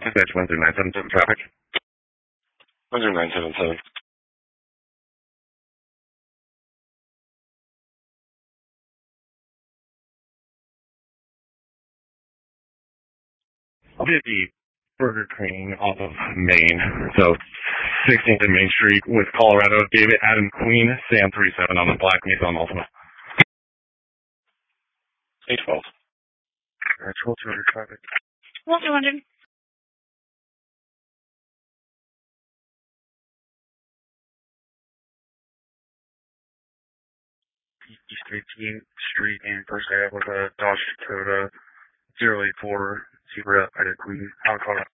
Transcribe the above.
Dispatch 10977 traffic. 10977. I'll be at the Burger King off of Main, so 16th and Main Street with Colorado. David Adam Queen, Sam 37 on the Black Mesa on Ultima. 812. 12-200 traffic. 12-200. East 18th Street and First Ave with a Dodge Dakota 084 Zebra Ida Queen out of Colorado.